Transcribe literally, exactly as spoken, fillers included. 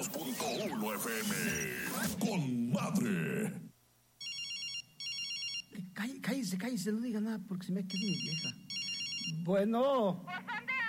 dos punto uno F M. Con madre. Cállese, cállese, no diga nada porque se me queda mi vieja. Bueno. Pues, ¿dónde